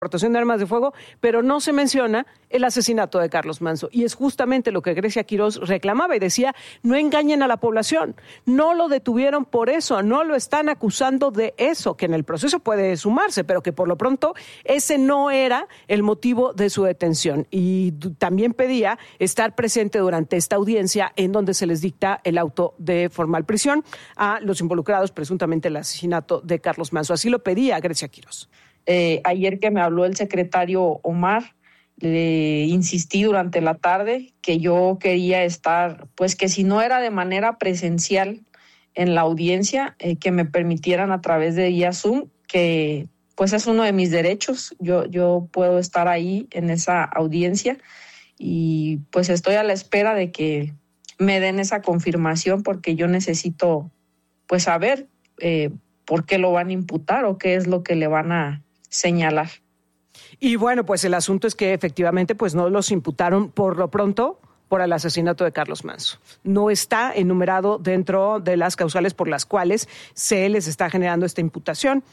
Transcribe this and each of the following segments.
exportación de armas de fuego, pero no se menciona el asesinato de Carlos Manzo. Y es justamente lo que Grecia Quirós reclamaba y decía, no engañen a la población, no lo detuvieron por eso, no lo están acusando de eso, que en el proceso puede sumarse, pero que por lo pronto ese no era el motivo de su detención. Y también pedía estar presente durante esta audiencia en donde se les dicta el auto de formal prisión a los involucrados presuntamente en el asesinato de Carlos Manzo. Así lo pedía Grecia Quirós. Ayer que me habló el secretario Omar, le insistí durante la tarde que yo quería estar, pues que si no era de manera presencial en la audiencia, que me permitieran a través de vía Zoom, que pues es uno de mis derechos. Yo puedo estar ahí en esa audiencia y pues estoy a la espera de que me den esa confirmación porque yo necesito pues saber por qué lo van a imputar o qué es lo que le van a señalar. Y bueno, pues el asunto es que efectivamente pues no los imputaron por lo pronto por el asesinato de Carlos Manzo. No está enumerado dentro de las causales por las cuales se les está generando esta imputación.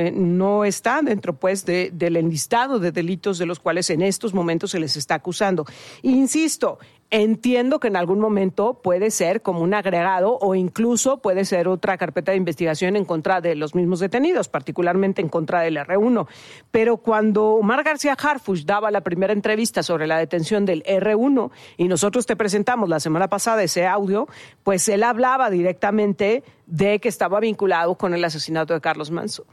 No está dentro pues del enlistado de delitos de los cuales en estos momentos se les está acusando. Insisto, entiendo que en algún momento puede ser como un agregado o incluso puede ser otra carpeta de investigación en contra de los mismos detenidos, particularmente en contra del R1. Pero cuando Omar García Harfuch daba la primera entrevista sobre la detención del R1 y nosotros te presentamos la semana pasada ese audio, pues él hablaba directamente de que estaba vinculado con el asesinato de Carlos Manzo.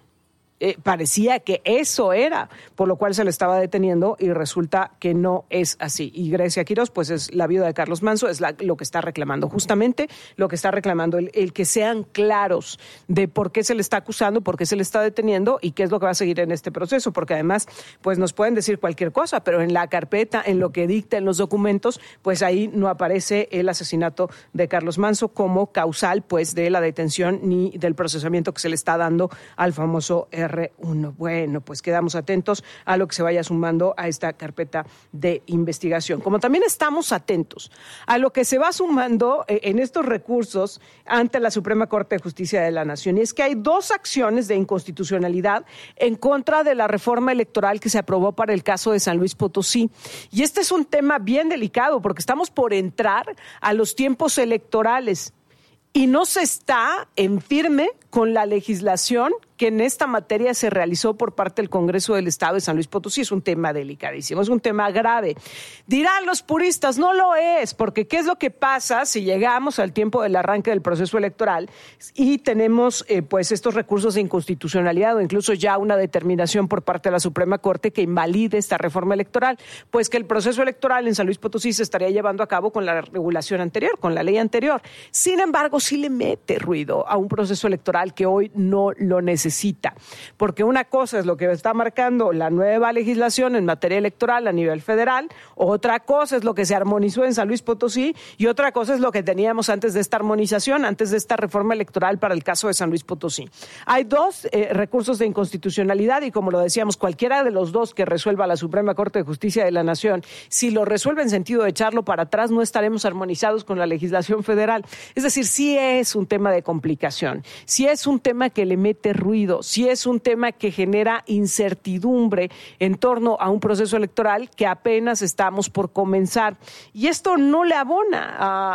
Parecía que eso era, por lo cual se le estaba deteniendo y resulta que no es así. Y Grecia Quirós, pues es la viuda de Carlos Manzo, es lo que está reclamando, justamente lo que está reclamando, el que sean claros de por qué se le está acusando, por qué se le está deteniendo y qué es lo que va a seguir en este proceso, porque además pues nos pueden decir cualquier cosa, pero en la carpeta, en lo que dicta en los documentos, pues ahí no aparece el asesinato de Carlos Manzo como causal pues de la detención ni del procesamiento que se le está dando al famoso R1. Bueno, pues quedamos atentos a lo que se vaya sumando a esta carpeta de investigación. Como también estamos atentos a lo que se va sumando en estos recursos ante la Suprema Corte de Justicia de la Nación. Y es que hay dos acciones de inconstitucionalidad en contra de la reforma electoral que se aprobó para el caso de San Luis Potosí. Y este es un tema bien delicado porque estamos por entrar a los tiempos electorales y no se está en firme con la legislación que en esta materia se realizó por parte del Congreso del Estado de San Luis Potosí. Es un tema delicadísimo, es un tema grave. Dirán los puristas, no lo es, porque ¿qué es lo que pasa si llegamos al tiempo del arranque del proceso electoral y tenemos pues estos recursos de inconstitucionalidad o incluso ya una determinación por parte de la Suprema Corte que invalide esta reforma electoral? Pues que el proceso electoral en San Luis Potosí se estaría llevando a cabo con la regulación anterior, con la ley anterior. Sin embargo, sí le mete ruido a un proceso electoral que hoy no lo necesita, porque una cosa es lo que está marcando la nueva legislación en materia electoral a nivel federal, otra cosa es lo que se armonizó en San Luis Potosí y otra cosa es lo que teníamos antes de esta armonización, antes de esta reforma electoral para el caso de San Luis Potosí. Hay dos recursos de inconstitucionalidad y como lo decíamos, cualquiera de los dos que resuelva la Suprema Corte de Justicia de la Nación, si lo resuelve en sentido de echarlo para atrás, no estaremos armonizados con la legislación federal. Es decir, sí es un tema de complicación, sí es un tema que le mete ruido, sí es un tema que genera incertidumbre en torno a un proceso electoral que apenas estamos por comenzar. Y esto no le abona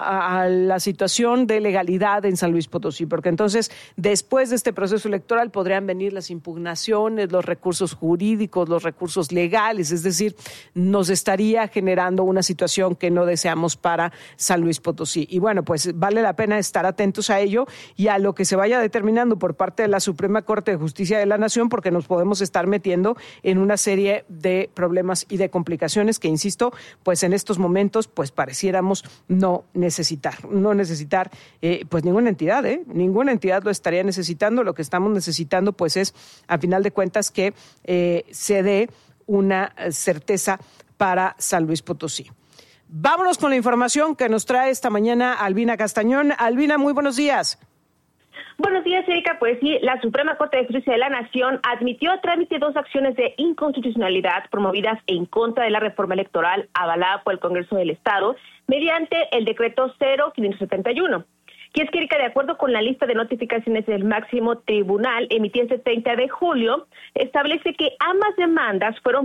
a la situación de legalidad en San Luis Potosí, porque entonces después de este proceso electoral podrían venir las impugnaciones, los recursos jurídicos, los recursos legales, es decir, nos estaría generando una situación que no deseamos para San Luis Potosí. Y bueno, pues vale la pena estar atentos a ello y a lo que se vaya determinando por parte de la Suprema Corte de Justicia de la Nación, porque nos podemos estar metiendo en una serie de problemas y de complicaciones que, insisto, pues en estos momentos pues pareciéramos no necesitar pues ninguna entidad lo estaría necesitando. Lo que estamos necesitando pues es, a final de cuentas, que se dé una certeza para San Luis Potosí. Vámonos con la información que nos trae esta mañana Albina Castañón. Albina, muy buenos días. Buenos días, Erika. Pues sí, la Suprema Corte de Justicia de la Nación admitió a trámite dos acciones de inconstitucionalidad promovidas en contra de la reforma electoral avalada por el Congreso del Estado mediante el decreto 0571. Y es que, Erika, de acuerdo con la lista de notificaciones del máximo tribunal emitida este 30 de julio, establece que ambas demandas fueron